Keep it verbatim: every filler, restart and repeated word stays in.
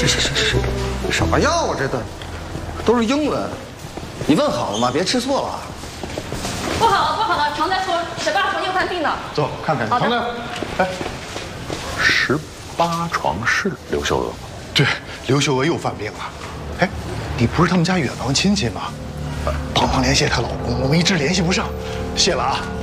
这这这这什么药啊？这都都是英文，你问好了吗？别吃错了。 不好了，不好了，床在说十八床又犯病了。 走，看看。床在。哎，十八床是刘秀娥吗？ 对，刘秀娥又犯病了。哎，你不是他们家远房亲戚吗？帮忙联系她老公，我们一直联系不上。谢了啊。